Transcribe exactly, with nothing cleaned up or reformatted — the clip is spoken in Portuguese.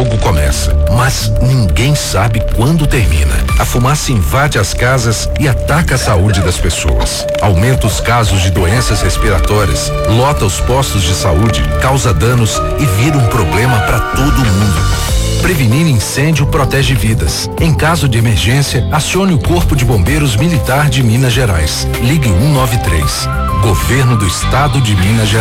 fogo começa, mas ninguém sabe quando termina. A fumaça invade as casas e ataca a saúde das pessoas. Aumenta os casos de doenças respiratórias, lota os postos de saúde, causa danos e vira um problema para todo mundo. Prevenir incêndio protege vidas. Em caso de emergência, acione o Corpo de Bombeiros Militar de Minas Gerais. Ligue um nove três. Governo do Estado de Minas Gerais.